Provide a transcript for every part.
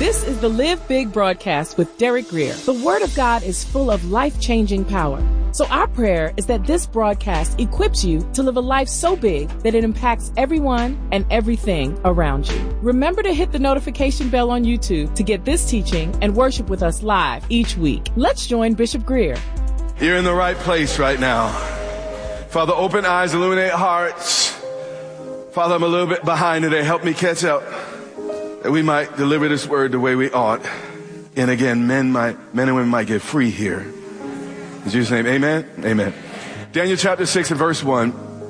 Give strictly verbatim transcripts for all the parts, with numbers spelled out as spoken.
This is the Live Big broadcast with Derek Grier. The Word of God is full of life-changing power. So our prayer is that this broadcast equips you to live a life so big that it impacts everyone and everything around you. Remember to hit the notification bell on YouTube to get this teaching and worship with us live each week. Let's join Bishop Grier. You're in the right place right now. Father, open eyes, illuminate hearts. Father, I'm a little bit behind today. Help me catch up, that we might deliver this word the way we ought. And again, men might, men and women might get free here. In Jesus' name, amen? Amen. Daniel chapter six and verse one.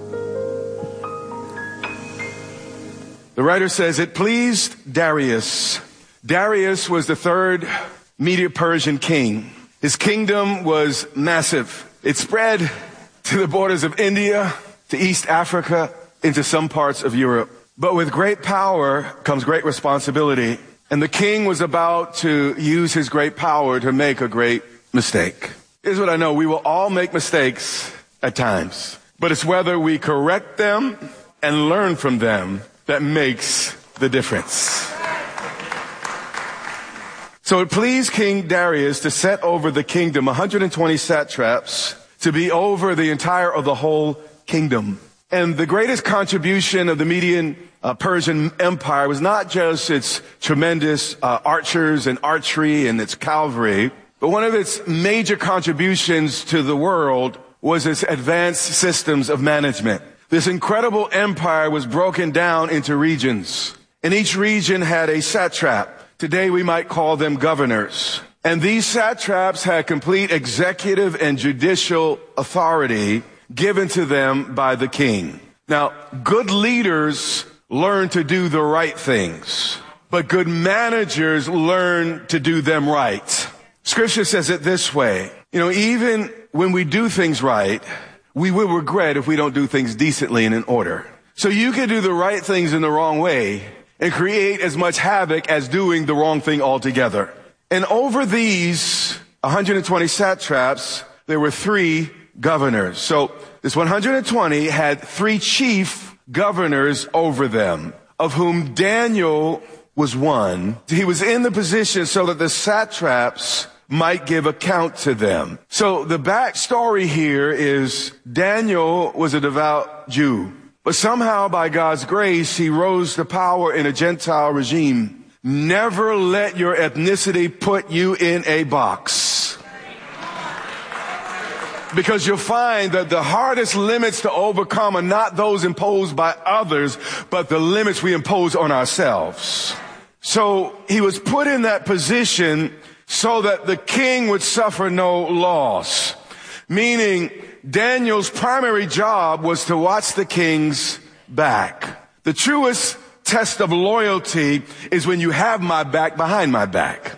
The writer says, it pleased Darius. Darius was the third Medo-Persian king. His kingdom was massive. It spread to the borders of India, to East Africa, into some parts of Europe. But with great power comes great responsibility. And the king was about to use his great power to make a great mistake. Here's what I know. We will all make mistakes at times. But it's whether we correct them and learn from them that makes the difference. So it pleased King Darius to set over the kingdom one hundred twenty satraps to be over the entire of the whole kingdom. And the greatest contribution of the Median uh, Persian Empire was not just its tremendous uh, archers and archery and its cavalry, but one of its major contributions to the world was its advanced systems of management. This incredible empire was broken down into regions, and each region had a satrap. Today we might call them governors. And these satraps had complete executive and judicial authority given to them by the king. Now, good leaders learn to do the right things, but good managers learn to do them right. Scripture says it this way. You know, even when we do things right, we will regret if we don't do things decently and in order. So you can do the right things in the wrong way and create as much havoc as doing the wrong thing altogether. And over these one hundred twenty satraps, there were three governors. So this one hundred twenty had three chief governors over them, of whom Daniel was one. He was in the position so that the satraps might give account to them. So the backstory here is Daniel was a devout Jew, but somehow by God's grace, he rose to power in a Gentile regime. Never let your ethnicity put you in a box. Because you'll find that the hardest limits to overcome are not those imposed by others, but the limits we impose on ourselves. So he was put in that position so that the king would suffer no loss. Meaning Daniel's primary job was to watch the king's back. The truest test of loyalty is when you have my back behind my back.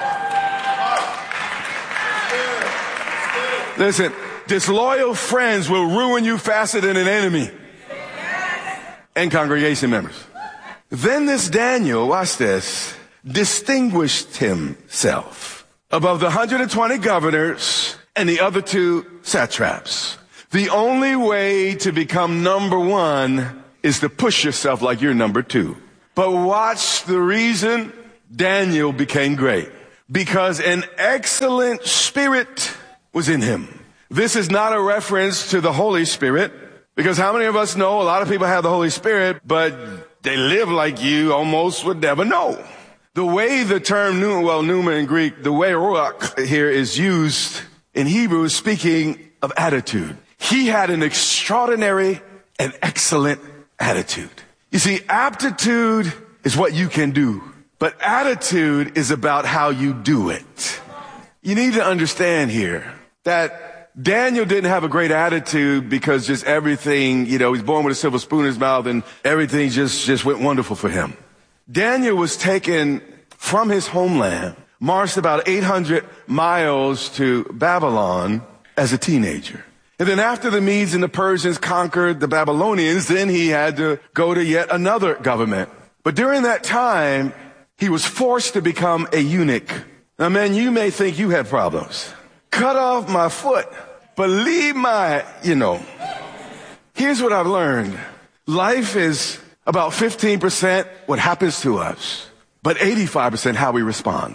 Listen, disloyal friends will ruin you faster than an enemy. And congregation members. Then this Daniel, watch this, distinguished himself above the one hundred twenty governors and the other two satraps. The only way to become number one is to push yourself like you're number two. But watch the reason Daniel became great. Because an excellent spirit was in him. This is not a reference to the Holy Spirit, because how many of us know a lot of people have the Holy Spirit, but they live like you almost would never know. The way the term, well, pneuma in Greek, the way ruach here is used in Hebrew is speaking of attitude. He had an extraordinary and excellent attitude. You see, aptitude is what you can do, but attitude is about how you do it. You need to understand here that Daniel didn't have a great attitude because just everything, you know, he's born with a silver spoon in his mouth and everything just, just went wonderful for him. Daniel was taken from his homeland, marched about eight hundred miles to Babylon as a teenager. And then after the Medes and the Persians conquered the Babylonians, then he had to go to yet another government. But during that time, he was forced to become a eunuch. Now, man, you may think you had problems. Cut off my foot, but leave my, you know. Here's what I've learned. Life is about fifteen percent what happens to us but eighty-five percent how we respond.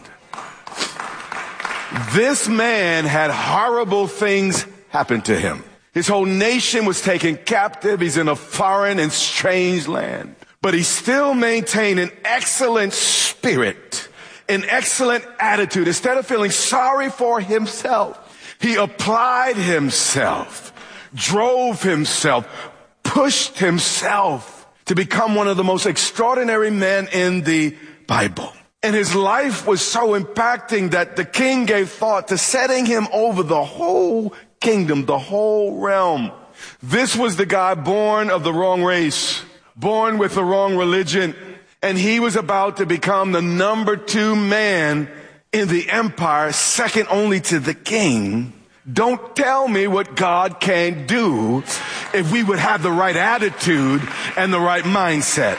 This man had horrible things happen to him. His whole nation was taken captive. He's in a foreign and strange land. But he still maintained an excellent spirit, an excellent attitude. Instead of feeling sorry for himself, he applied himself, drove himself, pushed himself to become one of the most extraordinary men in the Bible. And his life was so impacting that the king gave thought to setting him over the whole kingdom, the whole realm. This was the guy born of the wrong race, born with the wrong religion, and he was about to become the number two man in the empire, second only to the king. Don't tell me what God can't do if we would have the right attitude and the right mindset.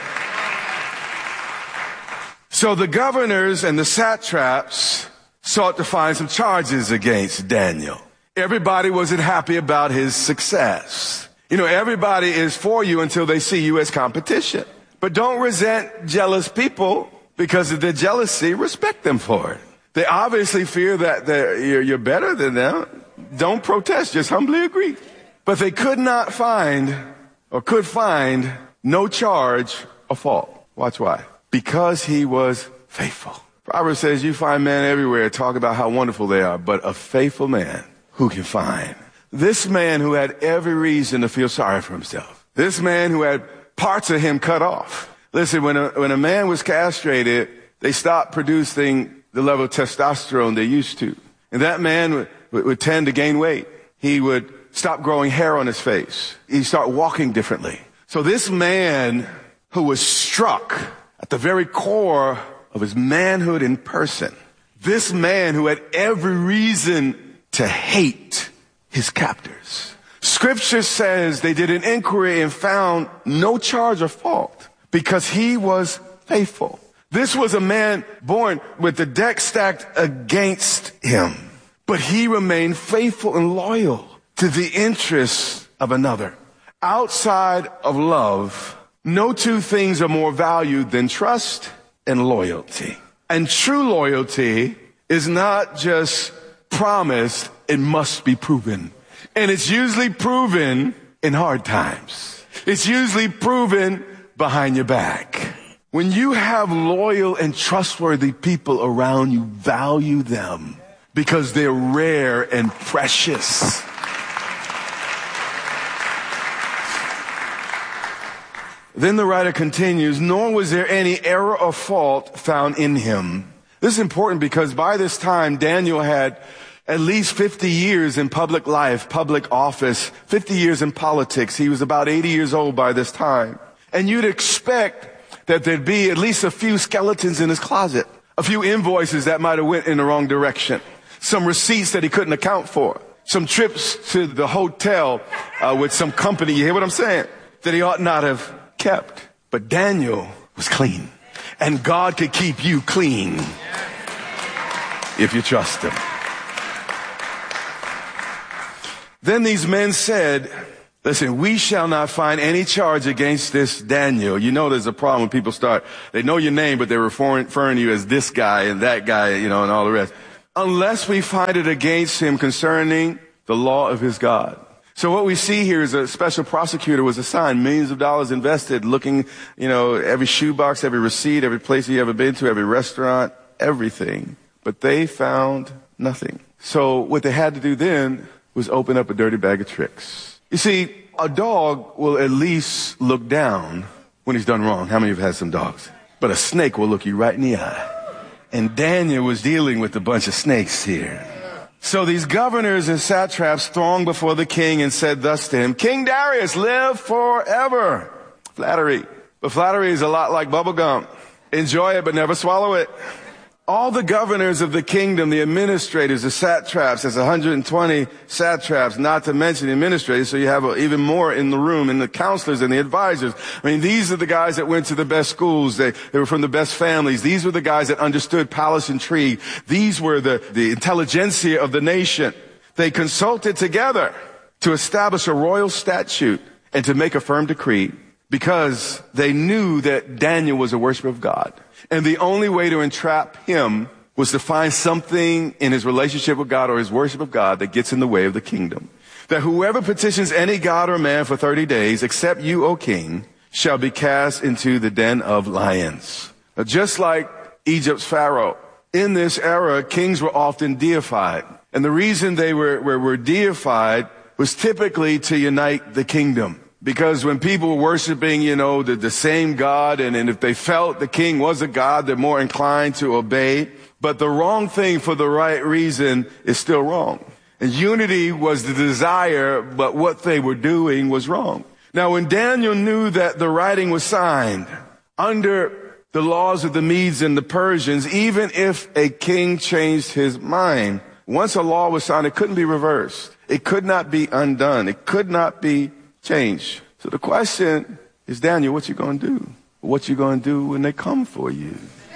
So the governors and the satraps sought to find some charges against Daniel. Everybody wasn't happy about his success. You know, everybody is for you until they see you as competition. But don't resent jealous people because of their jealousy. Respect them for it. They obviously fear that they're, you're, you're better than them. Don't protest, just humbly agree. But they could not find or could find no charge or fault. Watch why. Because he was faithful. Proverbs says you find men everywhere talk about how wonderful they are, but a faithful man who can find. This man who had every reason to feel sorry for himself. This man who had parts of him cut off. Listen, when a, when a man was castrated, they stopped producing the level of testosterone they used to. And that man would, would, would tend to gain weight. He would stop growing hair on his face. He'd start walking differently. So this man who was struck at the very core of his manhood in person, this man who had every reason to hate his captors. Scripture says they did an inquiry and found no charge or fault because he was faithful. This was a man born with the deck stacked against him, but he remained faithful and loyal to the interests of another. Outside of love, no two things are more valued than trust and loyalty. And true loyalty is not just promised, it must be proven. And it's usually proven in hard times. It's usually proven behind your back. When you have loyal and trustworthy people around you, value them because they're rare and precious. Then the writer continues, nor was there any error or fault found in him. This is important because by this time, Daniel had at least fifty years in public life, public office, fifty years in politics. He was about eighty years old by this time. And you'd expect that there'd be at least a few skeletons in his closet, a few invoices that might have went in the wrong direction, some receipts that he couldn't account for, some trips to the hotel uh, with some company, you hear what I'm saying, that he ought not have kept. But Daniel was clean. And God could keep you clean if you trust him. Then these men said, listen, we shall not find any charge against this Daniel. You know there's a problem when people start, they know your name, but they're referring, referring to you as this guy and that guy, you know, and all the rest. Unless we find it against him concerning the law of his God. So what we see here is a special prosecutor was assigned, millions of dollars invested, looking, you know, every shoebox, every receipt, every place he ever been to, every restaurant, everything. But they found nothing. So what they had to do then was open up a dirty bag of tricks. You see, a dog will at least look down when he's done wrong. How many of you have had some dogs? But a snake will look you right in the eye. And Daniel was dealing with a bunch of snakes here. So these governors and satraps thronged before the king and said thus to him, King Darius, live forever. Flattery. But flattery is a lot like bubble gum. Enjoy it, but never swallow it. All the governors of the kingdom, the administrators, the satraps, there's one hundred twenty satraps, not to mention the administrators, so you have even more in the room, and the counselors and the advisors. I mean, these are the guys that went to the best schools. They, they were from the best families. These were the guys that understood palace intrigue. These were the, the intelligentsia of the nation. They consulted together to establish a royal statute and to make a firm decree because they knew that Daniel was a worshiper of God. And the only way to entrap him was to find something in his relationship with God or his worship of God that gets in the way of the kingdom. That whoever petitions any god or man for thirty days, except you, O king, shall be cast into the den of lions. Now, just like Egypt's Pharaoh, in this era, kings were often deified. And the reason they were, were, were deified was typically to unite the kingdom. Because when people were worshiping, you know, the, the same God, and, and if they felt the king was a God, they're more inclined to obey. But the wrong thing for the right reason is still wrong. And unity was the desire, but what they were doing was wrong. Now, when Daniel knew that the writing was signed under the laws of the Medes and the Persians, even if a king changed his mind, once a law was signed, it couldn't be reversed. It could not be undone. It could not be changed. So the question is, Daniel, what you going to do? What you going to do when they come for you?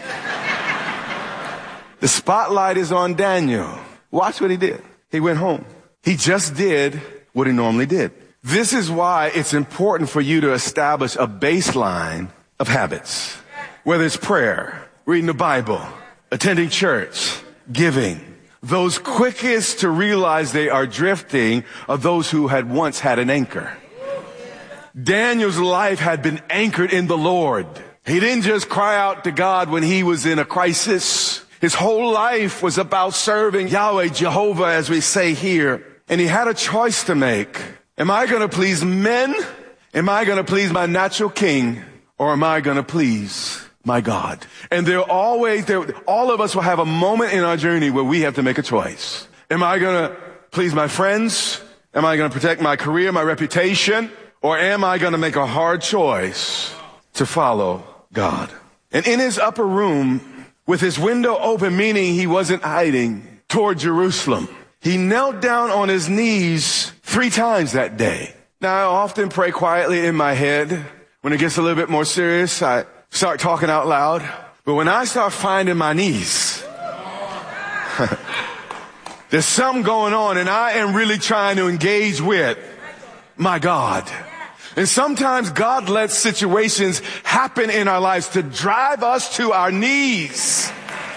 The spotlight is on Daniel. Watch what he did. He went home. He just did what he normally did. This is why it's important for you to establish a baseline of habits. Whether it's prayer, reading the Bible, attending church, giving. Those quickest to realize they are drifting are those who had once had an anchor. Daniel's life had been anchored in the Lord. He didn't just cry out to God when he was in a crisis. His whole life was about serving Yahweh, Jehovah, as we say here. And he had a choice to make. Am I going to please men? Am I going to please my natural king? Or am I going to please my God? And there always, there, all of us will have a moment in our journey where we have to make a choice. Am I going to please my friends? Am I going to protect my career, my reputation? Or am I going to make a hard choice to follow God? And in his upper room, with his window open, meaning he wasn't hiding, toward Jerusalem, he knelt down on his knees three times that day. Now, I often pray quietly in my head. When it gets a little bit more serious, I start talking out loud. But when I start finding my knees, there's something going on, and I am really trying to engage with my God. And sometimes God lets situations happen in our lives to drive us to our knees.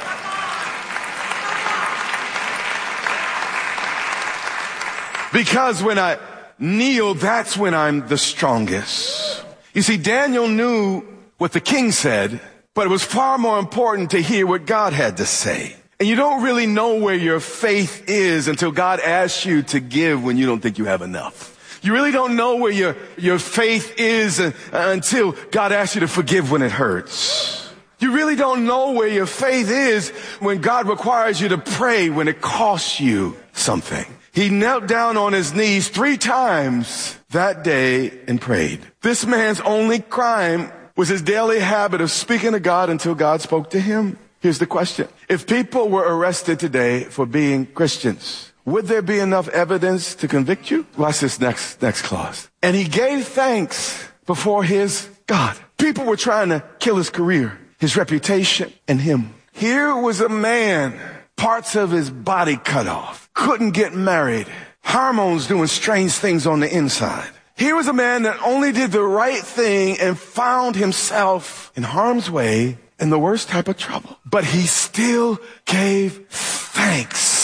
Because when I kneel, that's when I'm the strongest. You see, Daniel knew what the king said, but it was far more important to hear what God had to say. And you don't really know where your faith is until God asks you to give when you don't think you have enough. You really don't know where your, your faith is uh, until God asks you to forgive when it hurts. You really don't know where your faith is when God requires you to pray when it costs you something. He knelt down on his knees three times that day and prayed. This man's only crime was his daily habit of speaking to God until God spoke to him. Here's the question. If people were arrested today for being Christians, would there be enough evidence to convict you? Watch this next, next clause. And he gave thanks before his God. People were trying to kill his career, his reputation, and him. Here was a man, parts of his body cut off, couldn't get married, hormones doing strange things on the inside. Here was a man that only did the right thing and found himself in harm's way in the worst type of trouble. But he still gave thanks.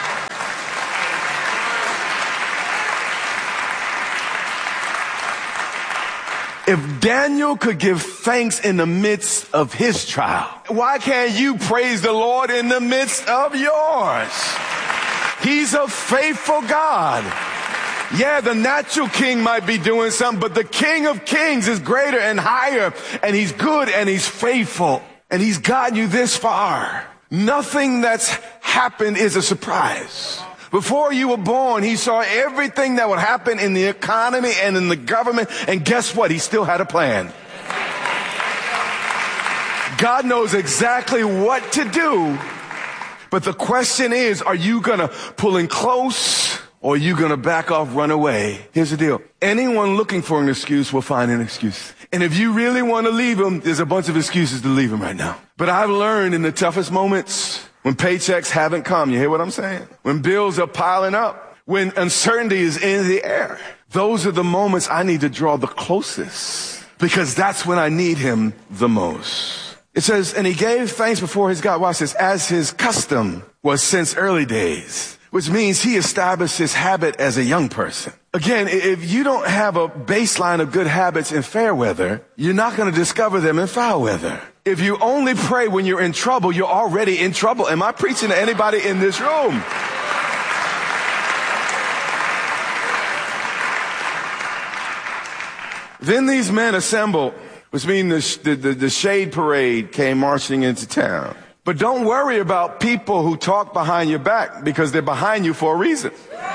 If Daniel could give thanks in the midst of his trial, why can't you praise the Lord in the midst of yours? He's a faithful God. Yeah, the natural king might be doing something, but the King of Kings is greater and higher, and he's good and he's faithful, and he's gotten you this far. Nothing that's happened is a surprise. Before you were born, he saw everything that would happen in the economy and in the government, and guess what? He still had a plan. God knows exactly what to do, but the question is, are you going to pull in close, or are you going to back off, run away? Here's the deal. Anyone looking for an excuse will find an excuse. And if you really want to leave him, there's a bunch of excuses to leave him right now. But I've learned in the toughest moments, when paychecks haven't come, you hear what I'm saying? When bills are piling up, when uncertainty is in the air, those are the moments I need to draw the closest because that's when I need him the most. It says, and he gave thanks before his God. Watch this. As his custom was since early days, which means he established his habit as a young person. Again, if you don't have a baseline of good habits in fair weather, you're not going to discover them in foul weather. If you only pray when you're in trouble, you're already in trouble. Am I preaching to anybody in this room? Then these men assembled, which means the, the, the shade parade came marching into town. But don't worry about people who talk behind your back, because they're behind you for a reason.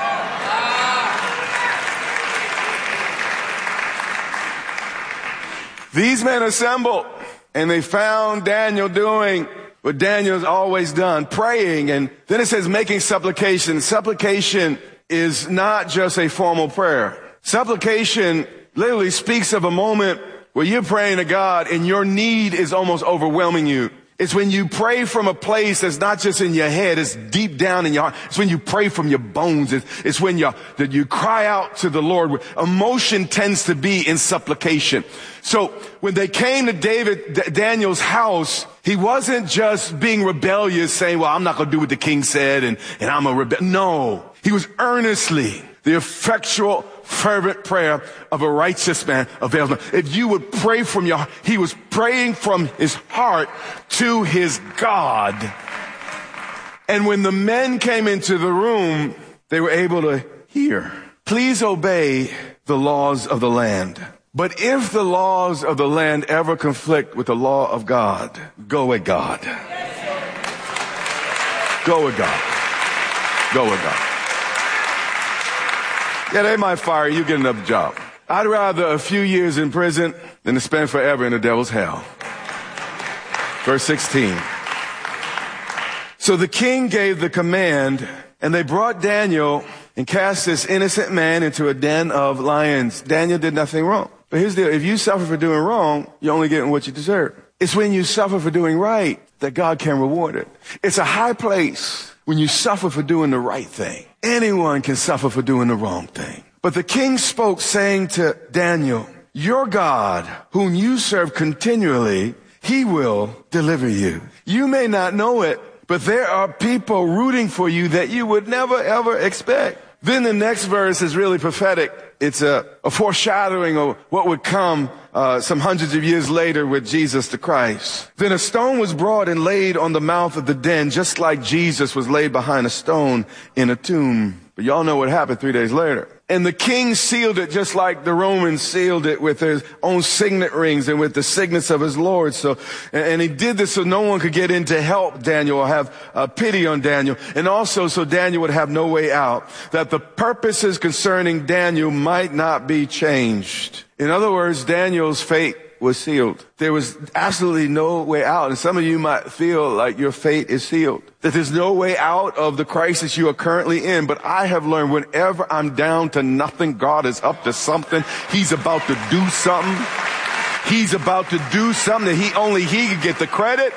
These men assembled, and they found Daniel doing what Daniel's always done, praying. And then it says making supplication. Supplication is not just a formal prayer. Supplication literally speaks of a moment where you're praying to God and your need is almost overwhelming you. It's when you pray from a place that's not just in your head, it's deep down in your heart. It's when you pray from your bones. It's, it's when you, that you cry out to the Lord. Emotion tends to be in supplication. So when they came to David, D- Daniel's house, he wasn't just being rebellious, saying, well, I'm not going to do what the king said and, and I'm a rebel. No, he was earnestly the effectual, fervent prayer of a righteous man avails much. If you would pray from your heart, he was praying from his heart to his God. And when the men came into the room, they were able to hear. Please obey the laws of the land. But if the laws of the land ever conflict with the law of God, go with God. Go with God. Go with God. Yeah, they might fire you, get another job. I'd rather a few years in prison than to spend forever in the devil's hell. Verse sixteen. So the king gave the command, and they brought Daniel and cast this innocent man into a den of lions. Daniel did nothing wrong. But here's the deal. If you suffer for doing wrong, you're only getting what you deserve. It's when you suffer for doing right that God can reward it. It's a high place when you suffer for doing the right thing. Anyone can suffer for doing the wrong thing. But the king spoke, saying to Daniel, your God, whom you serve continually, he will deliver you. You may not know it, but there are people rooting for you that you would never, ever expect. Then the next verse is really prophetic. It's a, a foreshadowing of what would come uh, some hundreds of years later with Jesus the Christ. Then a stone was brought and laid on the mouth of the den, just like Jesus was laid behind a stone in a tomb. But y'all know what happened three days later. And the king sealed it just like the Romans sealed it with his own signet rings and with the signets of his Lord. So, and he did this so no one could get in to help Daniel or have uh, pity on Daniel. And also so Daniel would have no way out, that the purposes concerning Daniel might not be changed. In other words, Daniel's fate was sealed. There was absolutely no way out. And some of you might feel like your fate is sealed, that there's no way out of the crisis you are currently in. But I have learned whenever I'm down to nothing, God is up to something. He's about to do something. He's about to do something that he only he could get the credit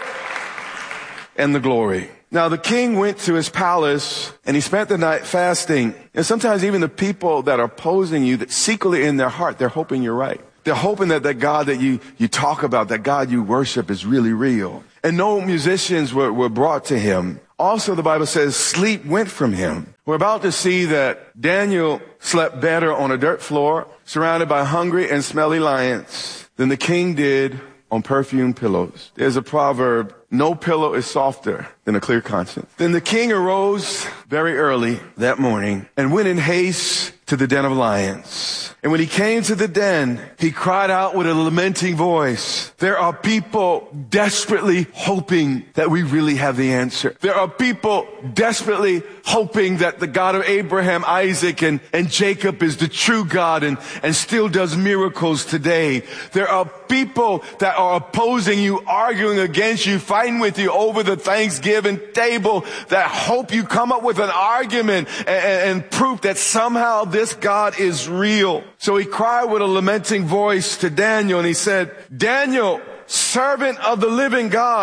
and the glory. Now the king went to his palace and he spent the night fasting. And sometimes even the people that are opposing you, that secretly in their heart, they're hoping you're right. They're hoping that that God that you, you talk about, that God you worship is really real. And no musicians were, were brought to him. Also, the Bible says sleep went from him. We're about to see that Daniel slept better on a dirt floor, surrounded by hungry and smelly lions, than the king did on perfumed pillows. There's a proverb, no pillow is softer than a clear conscience. Then the king arose very early that morning and went in haste to the den of lions. And when he came to the den, he cried out with a lamenting voice. There are people desperately hoping that we really have the answer. There are people desperately hoping that the God of Abraham, Isaac, and, and Jacob is the true God and, and still does miracles today. There are people that are opposing you, arguing against you, fighting with you over the Thanksgiving table, that hope you come up with an argument and, and proof that somehow this God is real. So he cried with a lamenting voice to Daniel and he said, Daniel, servant of the living God,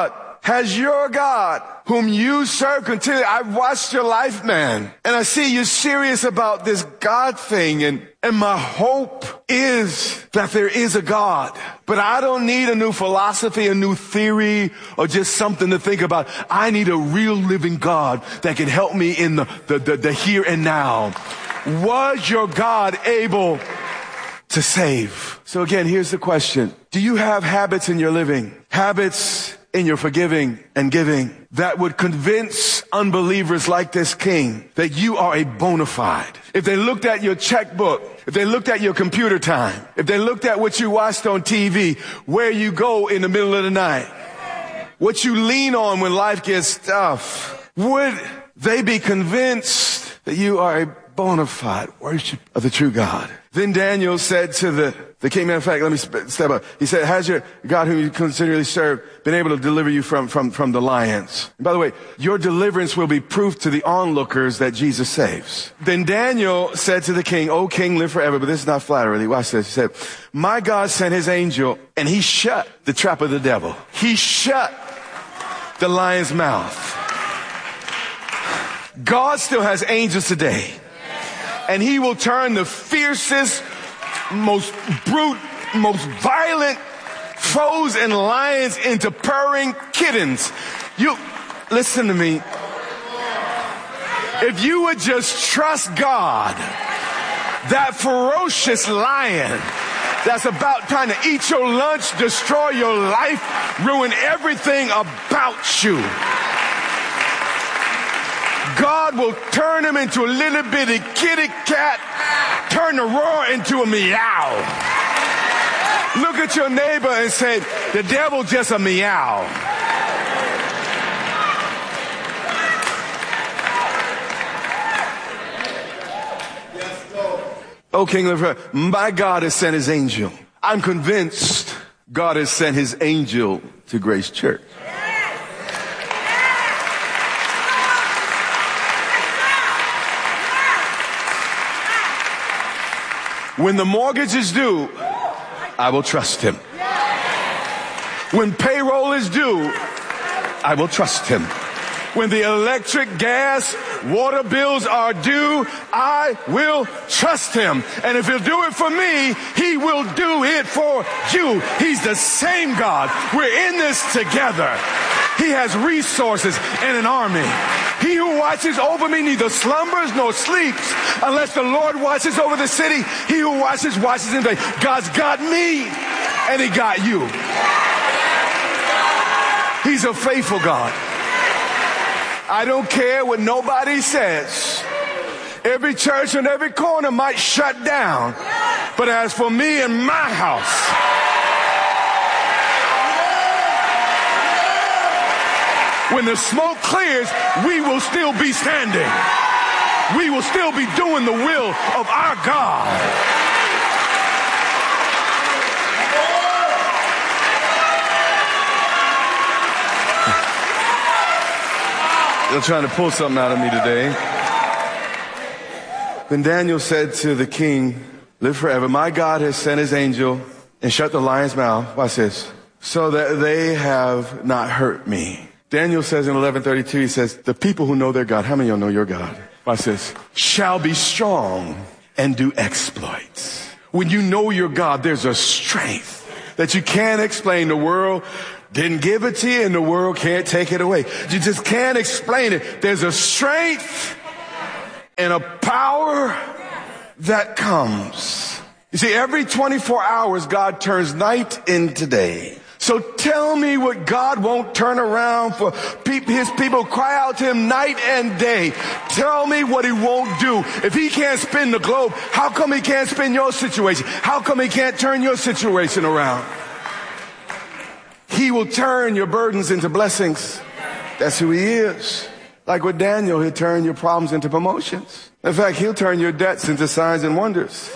Has your God, whom you serve continually, I've watched your life, man, and I see you're serious about this God thing, and, and my hope is that there is a God. But I don't need a new philosophy, a new theory, or just something to think about. I need a real living God that can help me in the, the, the, the here and now. Was your God able to save? So again, here's the question. Do you have habits in your living? Habits in your forgiving and giving that would convince unbelievers like this king that you are a bona fide. If they looked at your checkbook, if they looked at your computer time, if they looked at what you watched on T V, where you go in the middle of the night, what you lean on when life gets tough, would they be convinced that you are a bona fide worship of the true God? Then Daniel said to the, the king, matter of fact, let me step up. He said, has your God whom you continually serve been able to deliver you from, from, from the lions? And by the way, your deliverance will be proof to the onlookers that Jesus saves. Then Daniel said to the king, O king, live forever. But this is not flattery. Watch this. He said, my God sent his angel and he shut the trap of the devil. He shut the lion's mouth. God still has angels today. And he will turn the fiercest, most brute, most violent foes and lions into purring kittens. You, listen to me. If you would just trust God, that ferocious lion that's about trying to eat your lunch, destroy your life, ruin everything about you, God will turn him into a little bitty kitty cat, turn the roar into a meow. Look at your neighbor and say, the devil just a meow. Oh, King of Earth, my God has sent his angel. I'm convinced God has sent his angel to Grace Church. When the mortgage is due, I will trust him. When payroll is due, I will trust him. When the electric, gas, water bills are due, I will trust him. And if he'll do it for me, he will do it for you. He's the same God. We're in this together. He has resources and an army. He who watches over me neither slumbers nor sleeps unless the Lord watches over the city. He who watches, watches in vain. God's got me and he got you. He's a faithful God. I don't care what nobody says. Every church on every corner might shut down. But as for me and my house, when the smoke clears, we will still be standing. We will still be doing the will of our God. They're trying to pull something out of me today. Then Daniel said to the king, live forever. My God has sent his angel and shut the lion's mouth. Watch this. So that they have not hurt me. Daniel says in eleven thirty-two, he says, the people who know their God, how many of you know your God? Watch this. Shall be strong and do exploits. When you know your God, there's a strength that you can't explain. The world didn't give it to you and the world can't take it away. You just can't explain it. There's a strength and a power that comes. You see, every twenty-four hours, God turns night into day. So tell me what God won't turn around for his people. Cry out to him night and day. Tell me what he won't do. If he can't spin the globe, how come he can't spin your situation? How come he can't turn your situation around? He will turn your burdens into blessings. That's who he is. Like with Daniel, he'll turn your problems into promotions. In fact, he'll turn your debts into signs and wonders.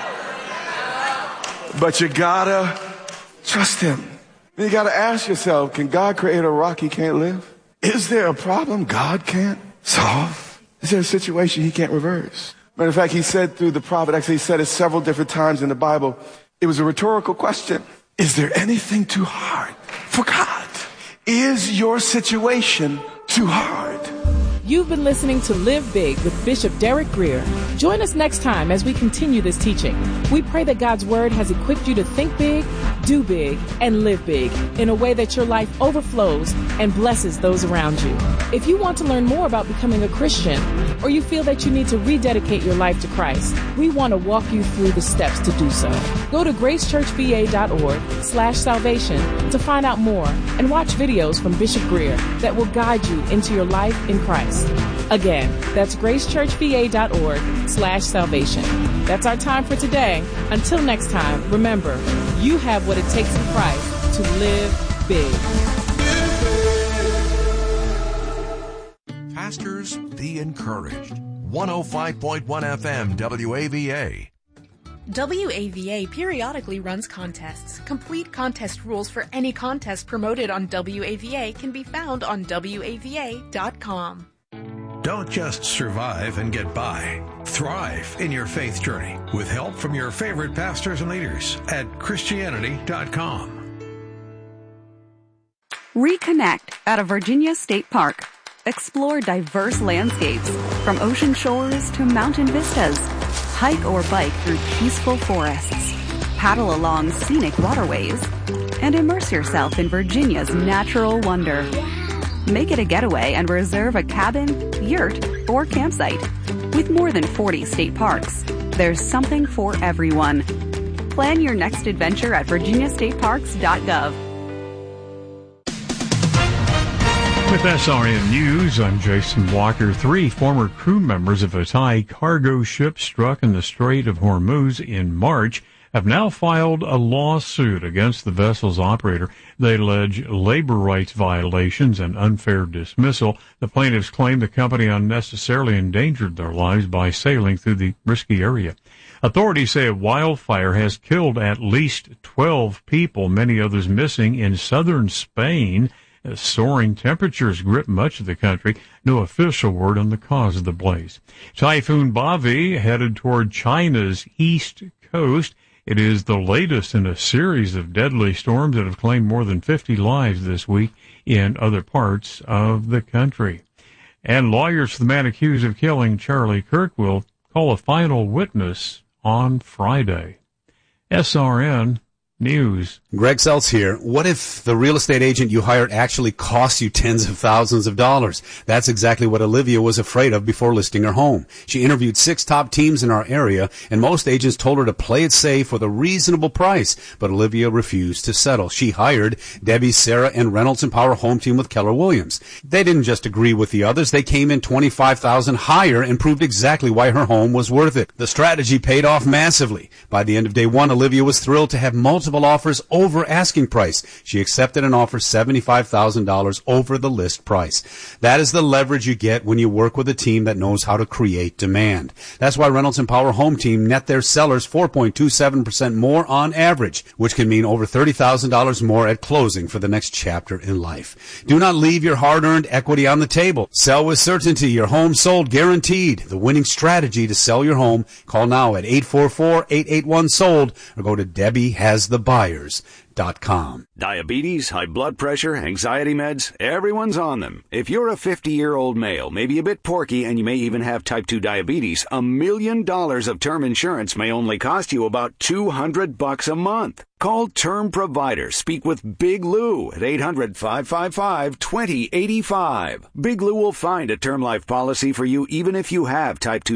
But you gotta trust him. You gotta ask yourself, can God create a rock he can't live? Is there a problem God can't solve? Is there a situation he can't reverse? Matter of fact, he said through the prophet, actually he said it several different times in the Bible. It was a rhetorical question. Is there anything too hard for God? Is your situation too hard? You've been listening to Live Big with Bishop Derek Grier. Join us next time as we continue this teaching. We pray that God's Word has equipped you to think big, do big, and live big in a way that your life overflows and blesses those around you. If you want to learn more about becoming a Christian, or you feel that you need to rededicate your life to Christ, we want to walk you through the steps to do so. Go to gracechurchva.org slash salvation to find out more and watch videos from Bishop Grier that will guide you into your life in Christ. Again, that's gracechurchva.org slash salvation. That's our time for today. Until next time, remember, you have what it takes in Christ to live big. Pastors, be encouraged. one oh five point one F M W A V A. W A V A periodically runs contests. Complete contest rules for any contest promoted on W A V A can be found on W A V A dot com. Don't just survive and get by. Thrive in your faith journey with help from your favorite pastors and leaders at Christianity dot com. Reconnect at a Virginia state park. Explore diverse landscapes from ocean shores to mountain vistas. Hike or bike through peaceful forests. Paddle along scenic waterways. And immerse yourself in Virginia's natural wonder. Make it a getaway and reserve a cabin, yurt, or campsite. With more than forty state parks, there's something for everyone. Plan your next adventure at virginia state parks dot gov. With S R N News, I'm Jason Walker. Three former crew members of a Thai cargo ship struck in the Strait of Hormuz in March have now filed a lawsuit against the vessel's operator. They allege labor rights violations and unfair dismissal. The plaintiffs claim the company unnecessarily endangered their lives by sailing through the risky area. Authorities say a wildfire has killed at least twelve people, many others missing in southern Spain. As soaring temperatures grip much of the country, no official word on the cause of the blaze. Typhoon Bavi headed toward China's east coast. It is the latest in a series of deadly storms that have claimed more than fifty lives this week in other parts of the country. And lawyers for the man accused of killing Charlie Kirk will call a final witness on Friday. S R N News. Greg Seltz here. What if the real estate agent you hired actually cost you tens of thousands of dollars? That's exactly what Olivia was afraid of before listing her home. She interviewed six top teams in our area, and most agents told her to play it safe with a reasonable price, but Olivia refused to settle. She hired Debbie, Sarah, and Reynolds and Power Home Team with Keller Williams. They didn't just agree with the others. They came in twenty-five thousand dollars higher and proved exactly why her home was worth it. The strategy paid off massively. By the end of day one, Olivia was thrilled to have multiple offers over asking price. She accepted an offer seventy-five thousand dollars over the list price. That is the leverage you get when you work with a team that knows how to create demand. That's why Reynolds and Power Home Team net their sellers four point two seven percent more on average, which can mean over thirty thousand dollars more at closing for the next chapter in life. Do not leave your hard-earned equity on the table. Sell with certainty. Your home sold guaranteed. The winning strategy to sell your home. Call now at eight four four, eight eight one, sold or go to Debbie Has The Buyers dot com. Diabetes, high blood pressure, anxiety meds, everyone's on them. If you're a fifty-year-old male, maybe a bit porky, and you may even have type two diabetes, a million dollars of term insurance may only cost you about two hundred bucks a month. Call Term Provider. Speak with Big Lou at eight hundred, five five five, two zero eight five. Big Lou will find a term life policy for you even if you have type two